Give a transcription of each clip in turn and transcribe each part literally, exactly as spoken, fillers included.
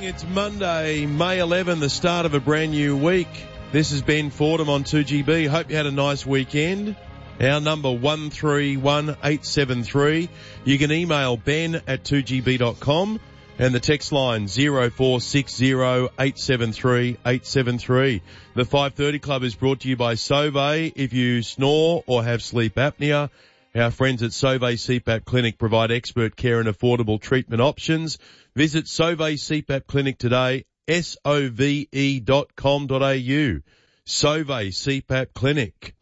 morning. It's Monday, May eleventh, the start of a brand new week. This is Ben Fordham on two G B. Hope you had a nice weekend. Our number one three one eight seven three. You can email ben at two g b dot com and the text line zero four six zero eight seven three eight seven three. The five thirty Club is brought to you by Sauvé. If you snore or have sleep apnea, our friends at Sauvé C PAP Clinic provide expert care and affordable treatment options. Visit Sauvé C PAP Clinic today, S O V E dot com dot A U. Sauvé C PAP Clinic.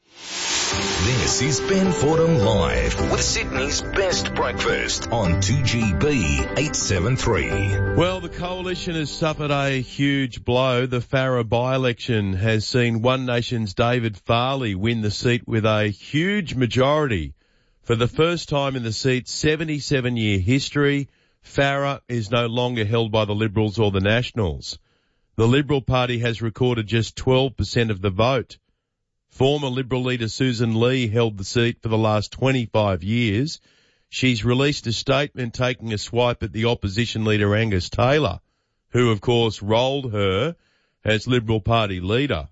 This is Ben Fordham Live with Sydney's best breakfast on two G B eight seven three. Well, the coalition has suffered a huge blow. The Farrer by-election has seen One Nation's David Farley win the seat with a huge majority. For the first time in the seat's seventy-seven year history, Farrer is no longer held by the Liberals or the Nationals. The Liberal Party has recorded just twelve percent of the vote. Former Liberal leader Susan Lee held the seat for the last twenty-five years. She's released a statement taking a swipe at the opposition leader Angus Taylor, who of course rolled her as Liberal Party leader.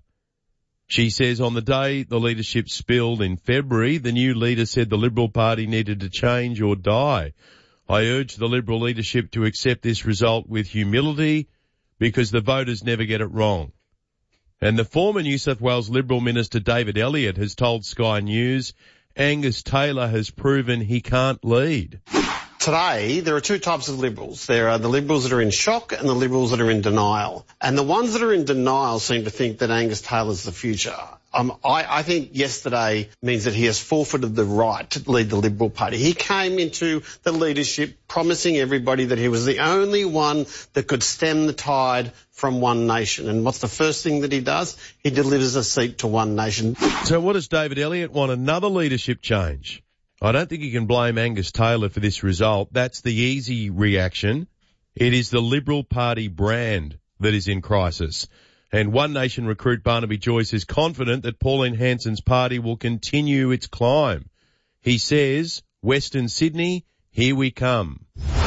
She says on the day the leadership spilled in February, the new leader said the Liberal Party needed to change or die. I urge the Liberal leadership to accept this result with humility because the voters never get it wrong. And the former New South Wales Liberal Minister David Elliott has told Sky News Angus Taylor has proven he can't lead. Today, there are two types of Liberals. There are the Liberals that are in shock and the Liberals that are in denial. And the ones that are in denial seem to think that Angus Taylor's the future. Um, I, I think yesterday means that he has forfeited the right to lead the Liberal Party. He came into the leadership promising everybody that he was the only one that could stem the tide from One Nation. And what's the first thing that he does? He delivers a seat to One Nation. So what does David Elliott want? Another leadership change? I don't think you can blame Angus Taylor for this result. That's the easy reaction. It is the Liberal Party brand that is in crisis. And One Nation recruit Barnaby Joyce is confident that Pauline Hanson's party will continue its climb. He says, Western Sydney, here we come.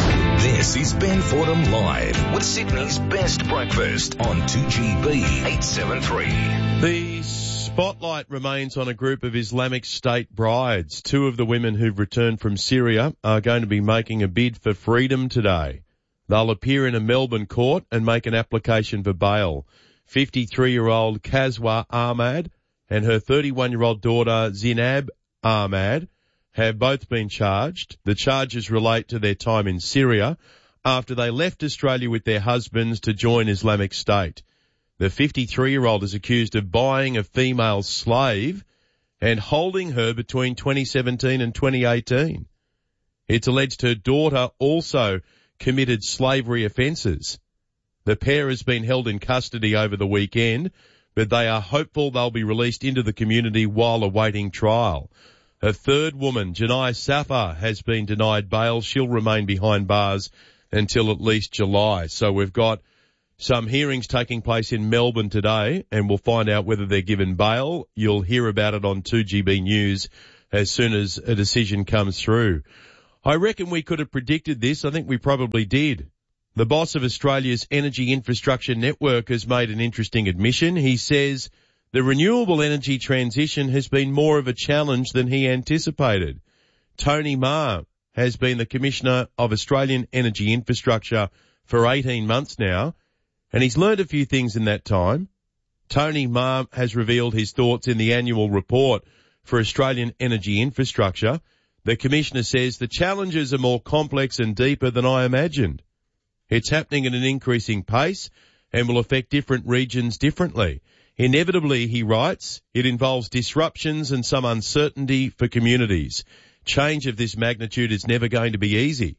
This is Ben Fordham Live with Sydney's best breakfast on two G B eight seven three. The spotlight remains on a group of Islamic State brides. Two of the women who've returned from Syria are going to be making a bid for freedom today. They'll appear in a Melbourne court and make an application for bail. fifty-three-year-old Kazwa Ahmad and her thirty-one-year-old daughter Zinab Ahmad have both been charged. The charges relate to their time in Syria after they left Australia with their husbands to join Islamic State. The fifty-three-year-old is accused of buying a female slave and holding her between twenty seventeen and twenty eighteen. It's alleged her daughter also committed slavery offences. The pair has been held in custody over the weekend, but they are hopeful they'll be released into the community while awaiting trial. A third woman, Janai Safar, has been denied bail. She'll remain behind bars until at least July. So we've got some hearings taking place in Melbourne today, and we'll find out whether they're given bail. You'll hear about it on two G B News as soon as a decision comes through. I reckon we could have predicted this. I think we probably did. The boss of Australia's Energy Infrastructure Network has made an interesting admission. He says the renewable energy transition has been more of a challenge than he anticipated. Tony Marr has been the Commissioner of Australian Energy Infrastructure for eighteen months now, and he's learned a few things in that time. Tony Marr has revealed his thoughts in the annual report for Australian Energy Infrastructure. The Commissioner says the challenges are more complex and deeper than I imagined. It's happening at an increasing pace and will affect different regions differently. Inevitably, he writes, it involves disruptions and some uncertainty for communities. Change of this magnitude is never going to be easy.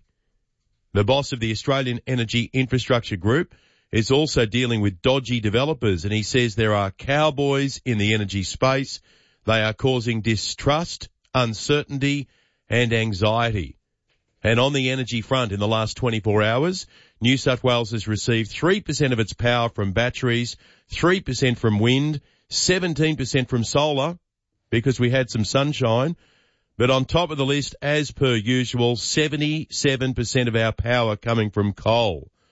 The boss of the Australian Energy Infrastructure Group is also dealing with dodgy developers, and he says there are cowboys in the energy space. They are causing distrust, uncertainty, and anxiety. And on the energy front, in the last twenty-four hours, New South Wales has received three percent of its power from batteries, three percent from wind, seventeen percent from solar, because we had some sunshine. But on top of the list, as per usual, seventy-seven percent of our power coming from coal.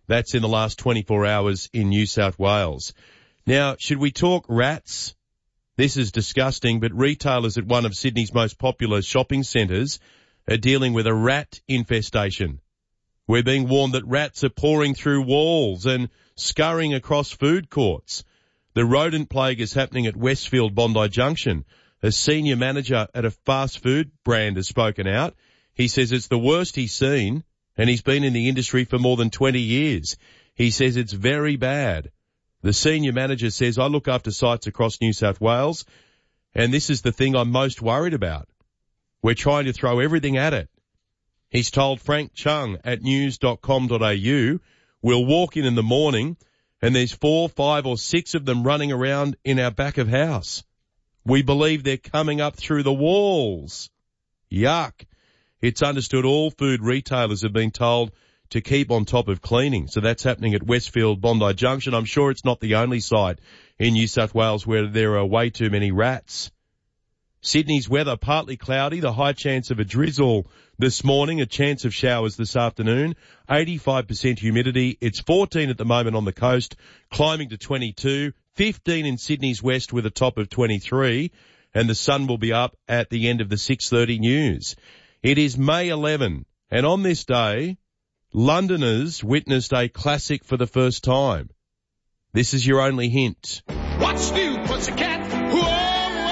That's in the last twenty-four hours in New South Wales. Now, should we talk rats? This is disgusting, but retailers at one of Sydney's most popular shopping centres are dealing with a rat infestation. We're being warned that rats are pouring through walls and scurrying across food courts. The rodent plague is happening at Westfield Bondi Junction. A senior manager at a fast food brand has spoken out. He says it's the worst he's seen, and he's been in the industry for more than twenty years. He says it's very bad. The senior manager says, I look after sites across New South Wales, and this is the thing I'm most worried about. We're trying to throw everything at it. He's told Frank Chung at news dot com dot a u, we'll walk in in the morning and there's four, five or six of them running around in our back of house. We believe they're coming up through the walls. Yuck. It's understood all food retailers have been told to keep on top of cleaning. So that's happening at Westfield Bondi Junction. I'm sure it's not the only site in New South Wales where there are way too many rats. Sydney's weather, partly cloudy, the high chance of a drizzle this morning, a chance of showers this afternoon, eighty-five percent humidity. It's fourteen at the moment on the coast, climbing to twenty-two, fifteen in Sydney's west with a top of twenty-three, and the sun will be up at the end of the six thirty news. It is May eleventh, and on this day, Londoners witnessed a classic for the first time. This is your only hint. What's new, pussycat? Whoa!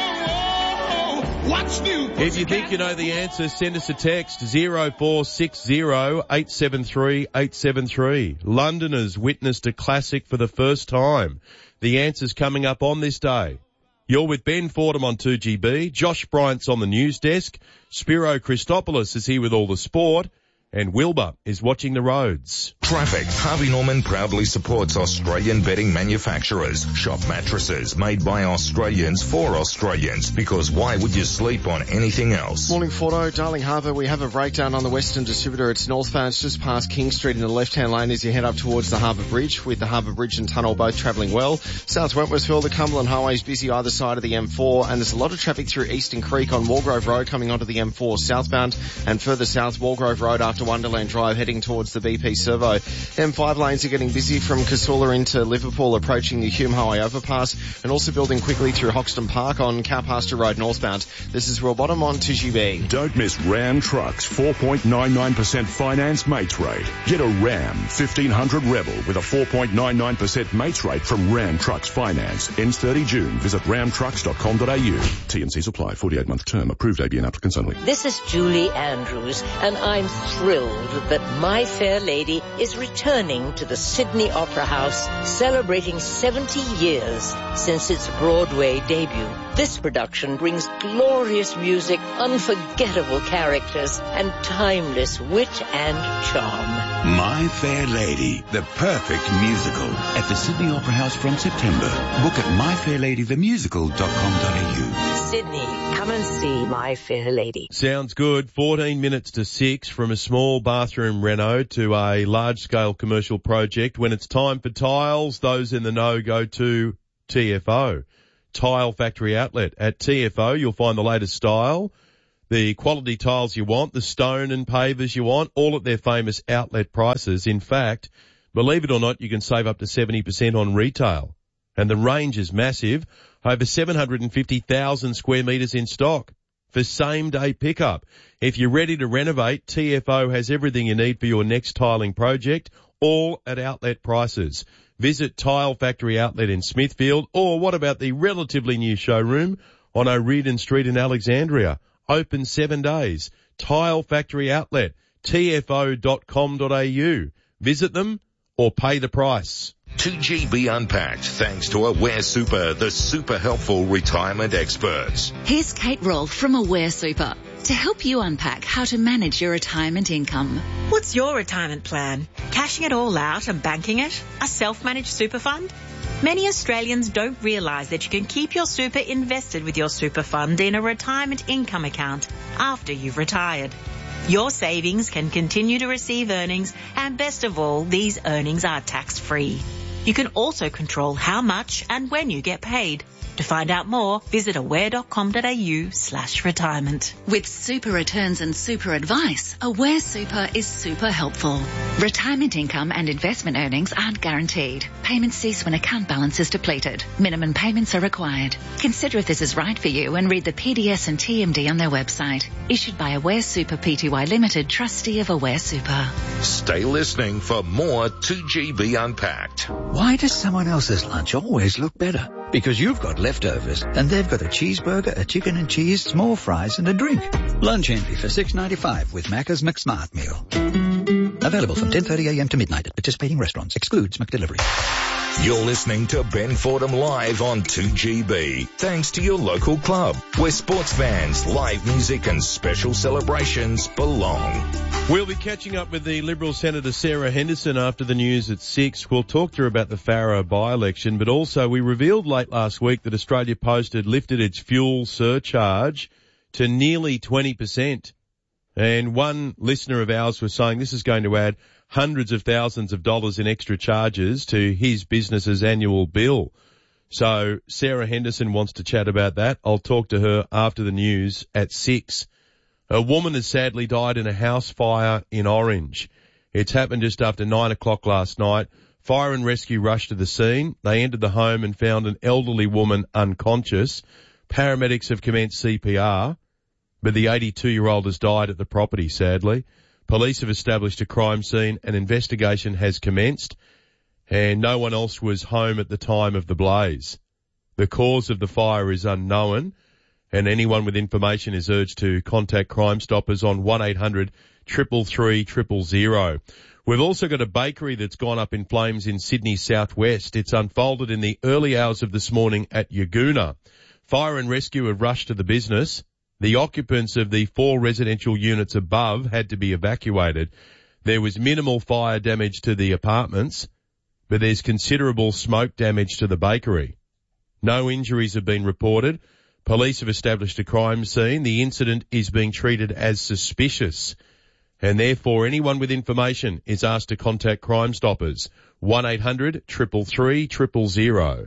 What's new, pussycat? If you think you know the answer, send us a text, zero four six zero eight seven three eight seven three. Londoners witnessed a classic for the first time. The answer's coming up on this day. You're with Ben Fordham on two G B. Josh Bryant's on the news desk. Spiro Christopoulos is here with all the sport. And Wilbur is watching the roads. Traffic. Harvey Norman proudly supports Australian bedding manufacturers. Shop mattresses made by Australians for Australians. Because why would you sleep on anything else? Morning, Fordo. Darling Harbour, we have a breakdown on the Western Distributor. It's northbound. It's just past King Street in the left-hand lane as you head up towards the Harbour Bridge, with the Harbour Bridge and Tunnel both travelling well. South Wentworthville, the Cumberland Highway is busy either side of the M four, and there's a lot of traffic through Eastern Creek on Walgrove Road coming onto the M four southbound, and further south Walgrove Road after Wonderland Drive heading towards the B P Servo. M five lanes are getting busy from Casula into Liverpool, approaching the Hume Highway overpass, and also building quickly through Hoxton Park on Cowpasture Road northbound. This is Will Bottom on two G B. Don't miss Ram Trucks four point nine nine percent finance mates rate. Get a Ram fifteen hundred Rebel with a four point nine nine percent mates rate from Ram Trucks Finance. Ends thirty June. Visit ram trucks dot com dot a u. T and C's apply. forty-eight month term. Approved A B N applicants only. This is Julie Andrews, and I'm thrilled that My Fair Lady is returning to the Sydney Opera House, celebrating seventy years since its Broadway debut. This production brings glorious music, unforgettable characters, and timeless wit and charm. My Fair Lady, the perfect musical, at the Sydney Opera House from September. Book at my fair lady the musical dot com dot a u. Sydney, come and see My Fair Lady. Sounds good. fourteen minutes to six, from a small bathroom reno to a large-scale commercial project. When it's time for tiles, those in the know go to T F O. Tile Factory Outlet. At T F O, you'll find the latest style, the quality tiles you want, the stone and pavers you want, all at their famous outlet prices. In fact, believe it or not, you can save up to seventy percent on retail. And the range is massive. Over seven hundred fifty thousand square metres in stock for same-day pickup. If you're ready to renovate, T F O has everything you need for your next tiling project, all at outlet prices. Visit Tile Factory Outlet in Smithfield, or what about the relatively new showroom on O'Riordan Street in Alexandria? Open seven days. Tile Factory Outlet, T F O dot com dot a u. Visit them or pay the price. two G B Unpacked, thanks to Aware Super, the super helpful retirement experts. Here's Kate Rolfe from Aware Super to help you unpack how to manage your retirement income. What's your retirement plan? Cashing it all out and banking it? A self-managed super fund? Many Australians don't realise that you can keep your super invested with your super fund in a retirement income account after you've retired. Your savings can continue to receive earnings, and best of all, these earnings are tax-free. You can also control how much and when you get paid. To find out more, visit aware.com.au slash retirement. With super returns and super advice, Aware Super is super helpful. Retirement income and investment earnings aren't guaranteed. Payments cease when account balance is depleted. Minimum payments are required. Consider if this is right for you and read the P D S and T M D on their website. Issued by Aware Super Pty Limited, trustee of Aware Super. Stay listening for more two G B Unpacked. Why does someone else's lunch always look better? Because you've got leftovers and they've got a cheeseburger, a chicken and cheese, small fries and a drink. Lunch envy for six ninety-five with Macca's McSmart meal. Available from ten thirty a m to midnight at participating restaurants. Excludes McDelivery. You're listening to Ben Fordham Live on two G B. Thanks to your local club, where sports fans, live music and special celebrations belong. We'll be catching up with the Liberal Senator Sarah Henderson after the news at six. We'll talk to her about the Farrer by-election, but also we revealed late last week that Australia Post had lifted its fuel surcharge to nearly twenty percent. And one listener of ours was saying this is going to add hundreds of thousands of dollars in extra charges to his business's annual bill. So Sarah Henderson wants to chat about that. I'll talk to her after the news at six. A woman has sadly died in a house fire in Orange. It's happened just after nine o'clock last night. Fire and rescue rushed to the scene. They entered the home and found an elderly woman unconscious. Paramedics have commenced C P R, but the eighty-two-year-old has died at the property, sadly. Police have established a crime scene. An investigation has commenced, and no one else was home at the time of the blaze. The cause of the fire is unknown, and anyone with information is urged to contact Crime Stoppers on one eight hundred three three three zero zero. We've also got a bakery that's gone up in flames in Sydney southwest. It's unfolded in the early hours of this morning at Yagoona. Fire and rescue have rushed to the business. The occupants of the four residential units above had to be evacuated. There was minimal fire damage to the apartments, but there's considerable smoke damage to the bakery. No injuries have been reported. Police have established a crime scene. The incident is being treated as suspicious, and therefore anyone with information is asked to contact Crime Stoppers, one eight hundred three three three zero zero.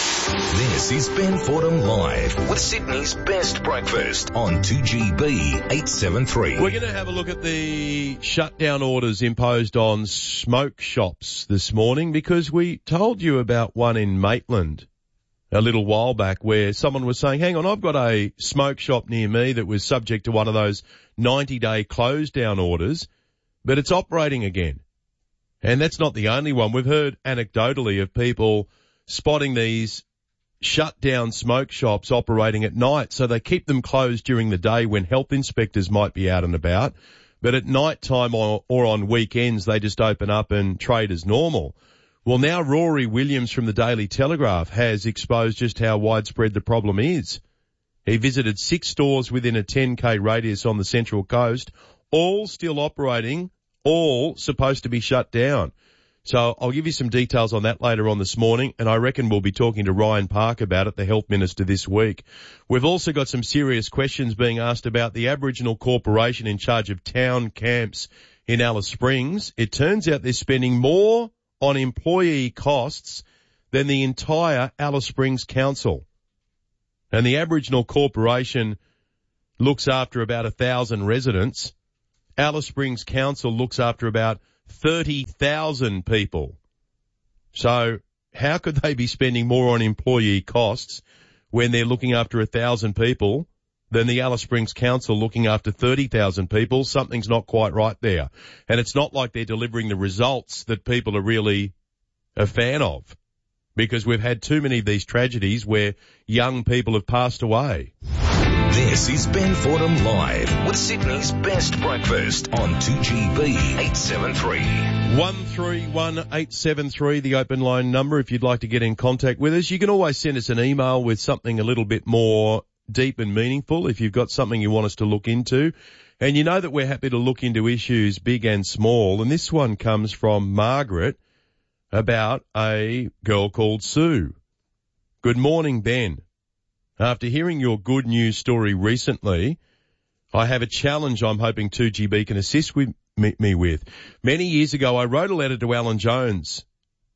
This is Ben Fordham Live with Sydney's best breakfast on two G B eight seventy-three. We're going to have a look at the shutdown orders imposed on smoke shops this morning, because we told you about one in Maitland a little while back where someone was saying, hang on, I've got a smoke shop near me that was subject to one of those ninety-day close-down orders, but it's operating again. And that's not the only one. We've heard anecdotally of people spotting these shut down smoke shops operating at night, so they keep them closed during the day when health inspectors might be out and about, but at night time or, or on weekends they just open up and trade as normal. Well, now Rory Williams from the Daily Telegraph has exposed just how widespread the problem is. He visited six stores within a ten K radius on the Central Coast, all still operating, all supposed to be shut down. So I'll give you some details on that later on this morning, and I reckon we'll be talking to Ryan Park about it, the Health Minister, this week. We've also got some serious questions being asked about the Aboriginal Corporation in charge of town camps in Alice Springs. It turns out they're spending more on employee costs than the entire Alice Springs Council. And the Aboriginal Corporation looks after about a thousand residents. Alice Springs Council looks after about thirty thousand people. So how could they be spending more on employee costs when they're looking after a thousand people than the Alice Springs Council looking after thirty thousand people? Something's not quite right there. And it's not like they're delivering the results that people are really a fan of, because we've had too many of these tragedies where young people have passed away. This is Ben Fordham Live with Sydney's best breakfast on two G B eight seventy-three. one three one eight seven three, the open line number if you'd like to get in contact with us. You can always send us an email with something a little bit more deep and meaningful if you've got something you want us to look into. And you know that we're happy to look into issues big and small. And this one comes from Margaret about a girl called Sue. Good morning, Ben. After hearing your good news story recently, I have a challenge I'm hoping two G B can assist with me, me with. Many years ago, I wrote a letter to Alan Jones,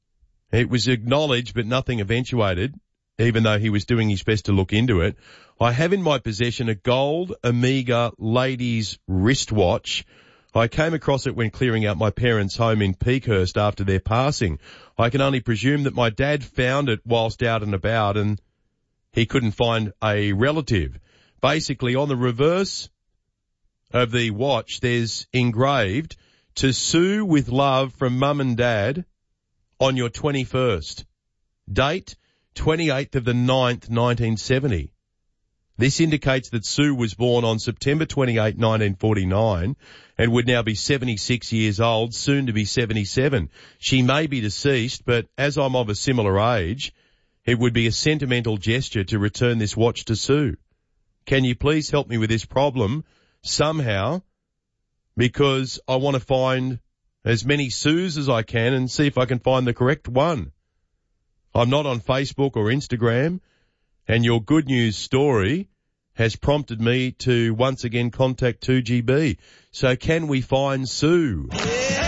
It was acknowledged, but nothing eventuated, even though he was doing his best to look into it. I have in my possession a gold Omega ladies wristwatch. I came across it when clearing out my parents' home in Peakhurst after their passing. I can only presume that my dad found it whilst out and about and he couldn't find a relative. Basically, on the reverse of the watch, there's engraved, "To Sue with love from Mum and Dad on your twenty-first. Date, twenty-eighth of the ninth, nineteen seventy. This indicates that Sue was born on September twenty-eighth, nineteen forty-nine, and would now be seventy-six years old, soon to be seventy-seven. She may be deceased, but as I'm of a similar age, it would be a sentimental gesture to return this watch to Sue. Can you please help me with this problem somehow? Because I want to find as many Sues as I can and see if I can find the correct one. I'm not on Facebook or Instagram, and your good news story has prompted me to once again contact two G B. So can we find Sue?